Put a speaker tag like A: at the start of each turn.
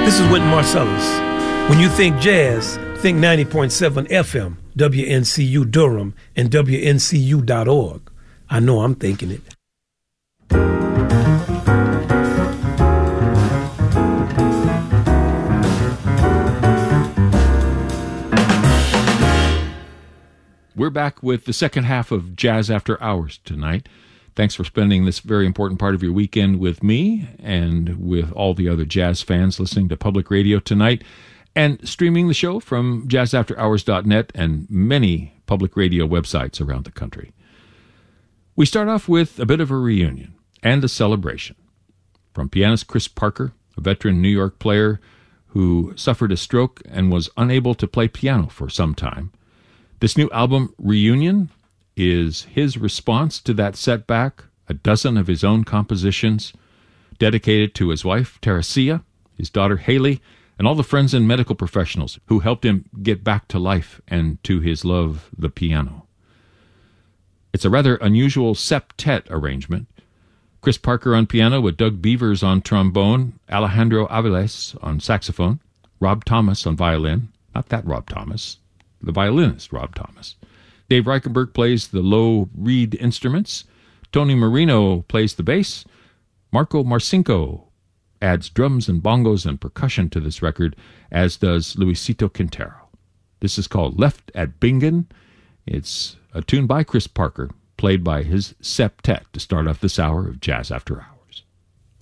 A: This is Wynton Marsalis. When you think jazz, think 90.7 FM, WNCU Durham, and WNCU.org. I know I'm thinking it.
B: We're back with the second half of Jazz After Hours tonight. Thanks for spending this very important part of your weekend with me and with all the other jazz fans listening to Public Radio tonight and streaming the show from jazzafterhours.net and many public radio websites around the country. We start off with a bit of a reunion and a celebration. From pianist Chris Parker, a veteran New York player who suffered a stroke and was unable to play piano for some time. This new album, Reunion, is his response to that setback, a dozen of his own compositions, dedicated to his wife, Teresia, his daughter, Haley, and all the friends and medical professionals who helped him get back to life and to his love, the piano. It's a rather unusual septet arrangement. Chris Parker on piano with Doug Beavers on trombone, Alejandro Aviles on saxophone, Rob Thomas on violin, not that Rob Thomas, the violinist Rob Thomas. Dave Reichenberg plays the low reed instruments. Tony Marino plays the bass. Marco Marcinko adds drums and bongos and percussion to this record, as does Luisito Quintero. This is called Left at Bingen. It's a tune by Chris Parker, played by his septet to start off this hour of Jazz After Hours.